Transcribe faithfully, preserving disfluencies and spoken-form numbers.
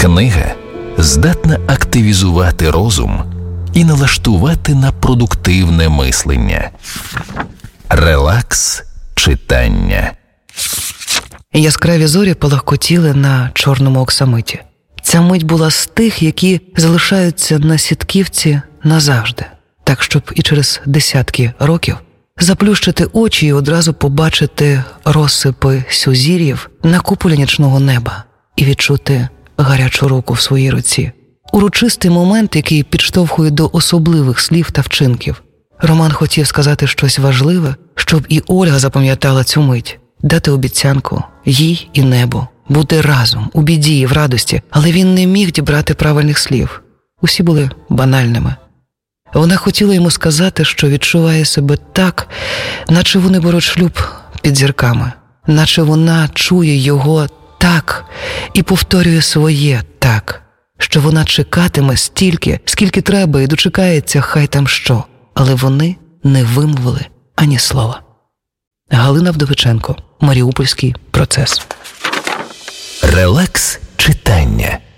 Книга здатна активізувати розум і налаштувати на продуктивне мислення. Релакс читання. Яскраві зорі полагкотіли на чорному оксамиті. Ця мить була з тих, які залишаються на сітківці назавжди, так щоб і через десятки років заплющити очі і одразу побачити розсипи сузір'їв на куполі нічного неба і відчути гарячу руку в своїй руці. Урочистий момент, який підштовхує до особливих слів та вчинків. Роман хотів сказати щось важливе, щоб і Ольга запам'ятала цю мить, дати обіцянку їй і небу, бути разом, у біді і в радості, але він не міг дібрати правильних слів. Усі були банальними. Вона хотіла йому сказати, що відчуває себе так, наче вони беруть шлюб під зірками, наче вона чує його так і повторює своє так, що вона чекатиме стільки, скільки треба і дочекається хай там що, але вони не вимовили ані слова. Галина Вдовиченко, Маріупольський процес. Релакс читання.